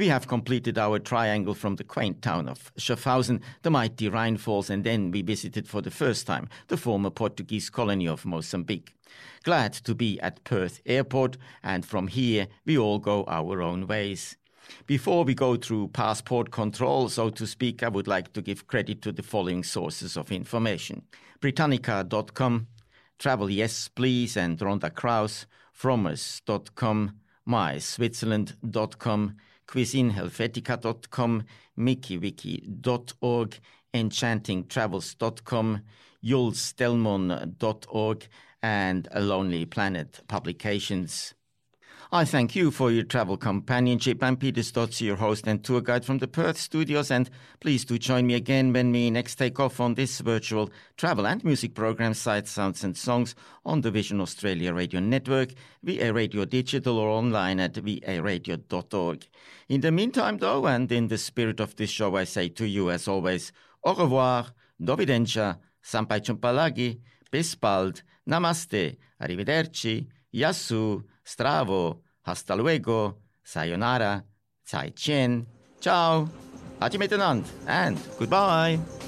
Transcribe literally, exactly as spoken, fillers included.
We have completed our triangle from the quaint town of Schaffhausen, the mighty Rhine Falls, and then we visited for the first time the former Portuguese colony of Mozambique. Glad to be at Perth Airport, and from here we all go our own ways. Before we go through passport control, so to speak, I would like to give credit to the following sources of information. Britannica dot com, Travel Yes Please and Rhonda Kraus, Fromers dot com, my switzerland dot com, cuisine helvetica dot com, mickey wiki dot org, enchanting travels dot com, jules delmon dot org, and A Lonely Planet Publications. I thank you for your travel companionship. I'm Peter Stotz, your host and tour guide from the Perth studios, and please do join me again when we next take off on this virtual travel and music program, Sights, Sounds and Songs, on the Vision Australia Radio Network, V A Radio Digital, or online at v a radio dot org. In the meantime, though, and in the spirit of this show, I say to you, as always, au revoir, do widzenia, sampai jumpa lagi, bis bald, namaste, arrivederci, yasu, stravo, hasta luego, sayonara, zai chen, ciao, hajime and goodbye.